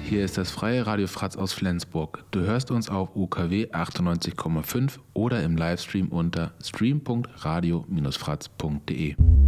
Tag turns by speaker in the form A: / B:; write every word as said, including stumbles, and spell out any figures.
A: hier ist das freie Radio Fratz aus Flensburg. Du hörst uns auf U K W achtundneunzig Komma fünf oder im Livestream unter stream punkt radio Bindestrich fratz punkt de.